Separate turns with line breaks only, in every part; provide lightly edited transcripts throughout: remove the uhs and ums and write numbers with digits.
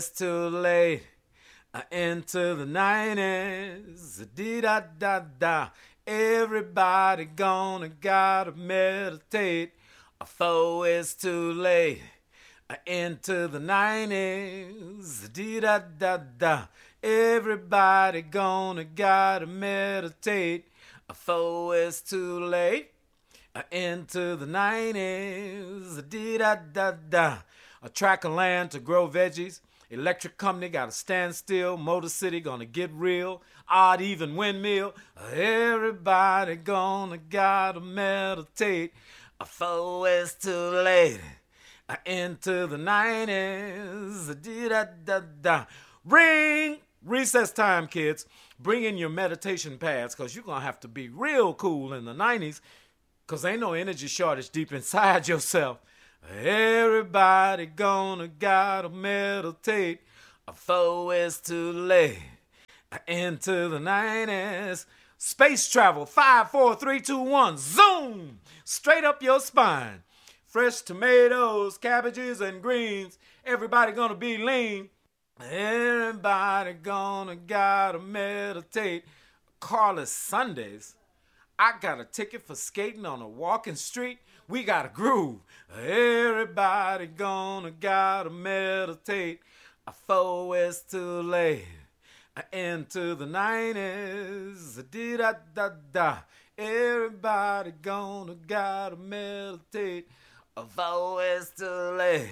It's too late. Into the 90s. Dee-da-da-da. Everybody gotta meditate. Before it's too late. Into the 90s. Dee-da-da-da. Everybody gotta meditate. Before it's too late. Into the 90s. Dee-da-da-da. A tract of land to grow veggies. Electric company got to stand still. Motor City gonna get real. Odd even windmill. Everybody gotta meditate. Before it's too late. Into the 90s. Da-da-da-da. Ring! Recess time, kids. Bring in your meditation pads, because you're gonna have to be real cool in the 90s, because ain't no energy shortage deep inside yourself. Everybody gotta meditate before it's too late. Into the 90s. Space travel, 5, 4, 3, 2, 1, zoom! Straight up your spine. Fresh tomatoes, cabbages, and greens. Everybody gonna be lean. Everybody gotta meditate. Carlos Sundays. I got a ticket for skating on a walking street. We got a groove. Everybody gotta meditate before it's too late. Into the 90s. Dee-da-da-da. Everybody gotta meditate before it's too late.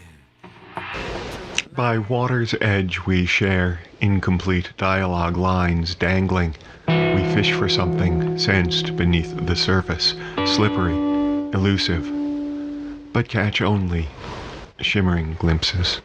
By water's edge we share incomplete dialogue lines dangling. We fish for something sensed beneath the surface, slippery, elusive, but catch only shimmering glimpses.